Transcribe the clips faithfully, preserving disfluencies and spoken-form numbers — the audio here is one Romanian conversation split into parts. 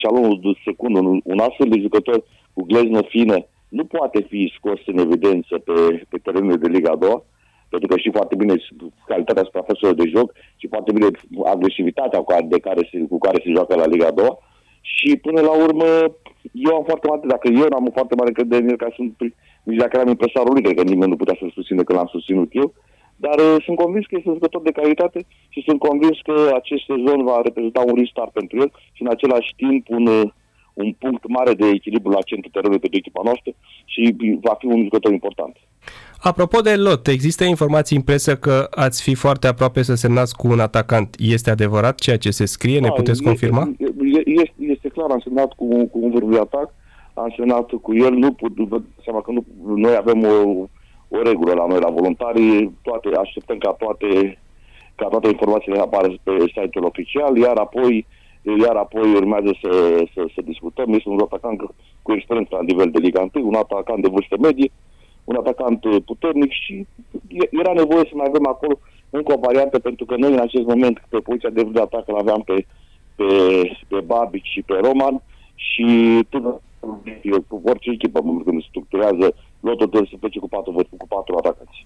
cealonul de secundă, un, un astfel de jucător cu gleznă fină nu poate fi scos în evidență pe, pe terenul de Liga a doua, pentru că știi foarte bine calitatea suprafețelor de joc și foarte bine agresivitatea cu care, de care se, cu care se joacă la Liga a doua. Și până la urmă, eu am foarte mare, dacă eu am o foarte mare încredere în el, ca sunt, nici dacă eram impresarul lui, cred că nimeni nu putea să-l susține că l-am susținut eu, dar uh, sunt convins că este un jucător de calitate și sunt convins că acest sezon va reprezenta un restart pentru el și în același timp un, uh, un punct mare de echilibru la centrul terenului pentru echipa noastră și va fi un jucător important. Apropo de lot, există informații în presă că ați fi foarte aproape să semnați cu un atacant. Este adevărat ceea ce se scrie? Ne da, puteți este, confirma? Este, este clar, am semnat cu, cu un vârf de atac, am semnat cu el, nu pot, vă seama că nu, noi avem o, o regulă la noi, la voluntari, toate, așteptăm ca toate, ca toate informațiile să apară pe site-ul oficial, iar apoi, iar apoi urmează să, să, să discutăm. Este un atacant cu experiență la nivel de Liga unu, un atacant de vârstă medie, un atacant puternic și era nevoie să mai avem acolo încă o variantă, pentru că noi în acest moment pe poziția de vârf de atac îl aveam pe, pe, pe Babic și pe Roman și tot orice echipă când se structurează lotul trebuie să plece cu patru, cu patru atacanți.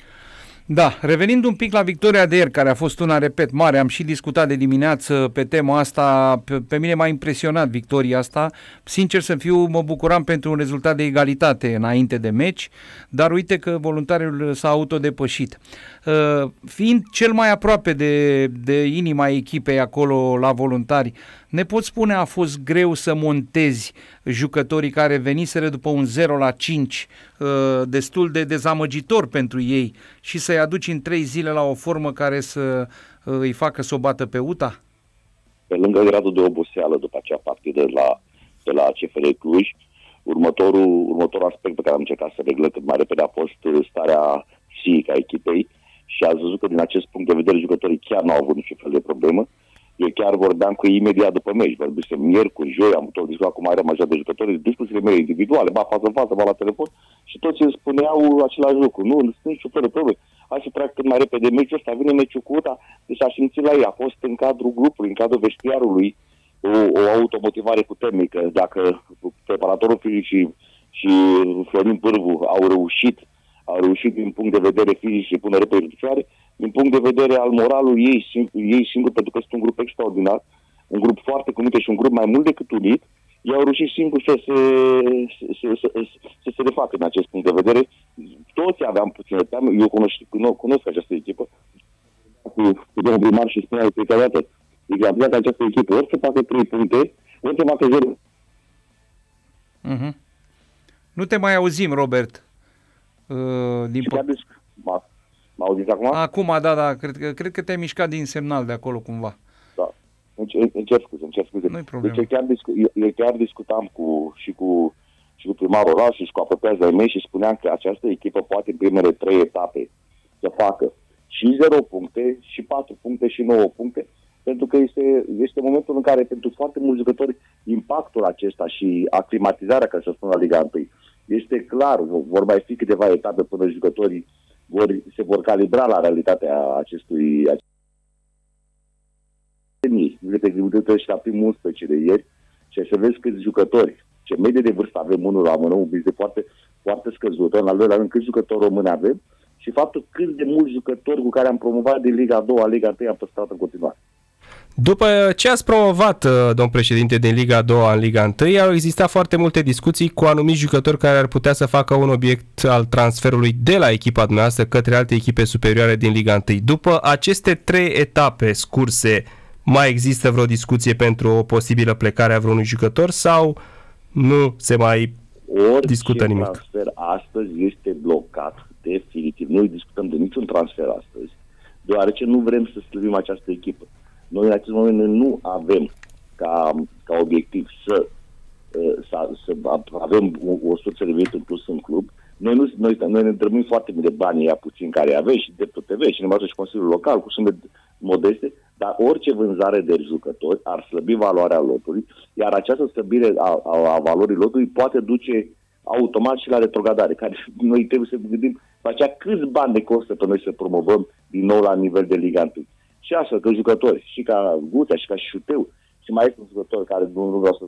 Da, revenind un pic la victoria de ieri, care a fost una, repet, mare, am și discutat de dimineață pe tema asta, pe, pe mine m-a impresionat victoria asta, sincer să fiu, mă bucuram pentru un rezultat de egalitate înainte de meci, dar uite că Voluntariul s-a autodepășit. Uh, fiind cel mai aproape de, de inima echipei acolo la Voluntari, ne poți spune, a fost greu să montezi jucătorii care veniseră după un zero la cinci, uh, destul de dezamăgitor pentru ei, și să-i aduci în trei zile la o formă care să uh, îi facă să o bată pe U T A? Pe lângă gradul de oboseală după acea partidă la, de la C F R Cluj, următorul, următorul aspect pe care am încercat să reglă cât mai repede a fost starea psihică a echipei și ați văzut că din acest punct de vedere jucătorii chiar n-au avut niciun fel de problemă. Eu chiar vorbeam cu ei imediat după meci, vorbisem miercuri, joi, am tot discutat cu marea majoritate de jucători, discuțiile mele individuale, ba față în față, ba la telefon, și toți îmi spuneau același lucru. Nu, nu sunt niciun fel de probleme. Hai să treacă cât mai repede meciul ăsta, vine meciul cu U T A, deci a simțit la ei, a fost în cadrul grupului, în cadrul vestiarului, o, o automotivare puternică. Dacă preparatorul fizic și, și Florin Pârvu au reușit, au reușit din punct de vedere fizic și punere pe picioare, din punct de vedere al moralului ei, ei singuri, pentru că sunt un grup extraordinar, un grup foarte comite și un grup mai mult decât unit, ei au reușit singuri să se, să, să, să, să se refacă în acest punct de vedere. Toți aveam puțină teamă, eu cunosc, cunosc această echipă, cu, cu domnul primar și spunea de fiecare dată, e că această echipă ori să facă trei puncte, ori să facă zero. Uh-huh. Nu te mai auzim, Robert. Uh, din po- M-a auzit acum? Acum, da, da, cred că, cred că te-ai mișcat din semnal de acolo cumva. Da, încerc scuze, încerc scuze. Nu-i problemă. Deci eu chiar, discu- eu, eu chiar discutam cu, și, cu, și cu primarul oraș și cu apropiații ai mei și spuneam că această echipă poate în primele trei etape să facă și zero puncte, și patru puncte, și nouă puncte, pentru că este, este momentul în care pentru foarte mulți jucători impactul acesta și aclimatizarea, ca să spun, la Liga unu, este clar, vor mai fi câteva etape până jucătorii vor, se vor calibra la realitatea acestui acestui și la primul unsprezece de ieri și să vezi câți jucători, ce medie de vârstă avem unul la mână, un business foarte, foarte scăzută, în al doilea rând câți jucători români avem și faptul cât de mulți jucători cu care am promovat din Liga a doua, Liga unu am păstrat în continuare. După ce ați promovat, domn președinte, din Liga a doua în Liga unu, au existat foarte multe discuții cu anumiți jucători care ar putea să facă un obiect al transferului de la echipa dumneavoastră către alte echipe superioare din Liga unu. După aceste trei etape scurse, mai există vreo discuție pentru o posibilă plecare a vreunui jucător sau nu se mai Orice discută nimic? Transfer astăzi este blocat definitiv. Noi discutăm de niciun transfer astăzi, deoarece nu vrem să slăbim această echipă. Noi în acest moment nu avem ca, ca obiectiv să, să, să avem o, o sursă de venit în plus în club. Noi, nu, noi, noi ne întrebăm foarte bine de banii ăia puțin care avem și Dreptul T V și ne și Consiliul Local cu sume modeste, dar orice vânzare de jucători ar slăbi valoarea lotului, iar această slăbire a, a, a valorii lotului poate duce automat și la retrogradare, care noi trebuie să gândim pe aceea câți bani ne costă pe noi să promovăm din nou la nivel de Liga unu. Și așa, că jucători, și ca Gutea, și ca Șuteu, și mai sunt jucători care nu, nu vreau să